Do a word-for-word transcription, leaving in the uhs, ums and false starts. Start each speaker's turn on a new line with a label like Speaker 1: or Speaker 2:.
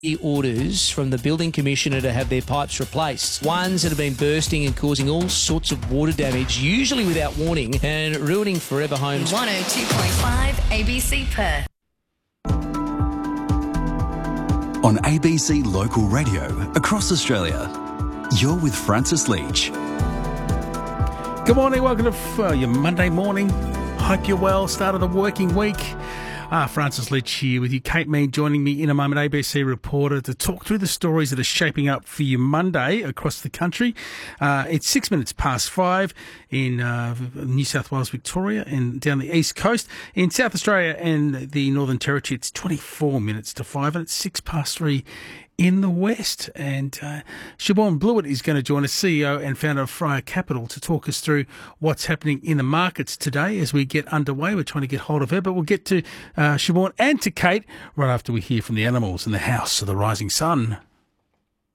Speaker 1: orders from the building commissioner to have their pipes replaced. Ones that have been bursting and causing all sorts of water damage, usually without warning, and ruining forever homes.
Speaker 2: one oh two point five A B C Perth.
Speaker 3: On A B C Local Radio across Australia, you're with Francis Leach.
Speaker 4: Good morning, welcome to uh, your Monday morning. Hope you're well, start of the working week. Ah, Francis Leach here with you. Kate Mead joining me in a moment, A B C reporter, to talk through the stories that are shaping up for you Monday across the country. Uh, it's six minutes past five in uh, New South Wales, Victoria, and down the east coast. In South Australia and the Northern Territory, it's twenty-four minutes to five, and it's six past three in the West. And uh, Siobhan Blewett is going to join us, C E O and founder of Fryer Capital, to talk us through what's happening in the markets today as we get underway. We're trying to get hold of her, but we'll get to uh, Siobhan and to Kate right after we hear from the animals in the House of the Rising Sun.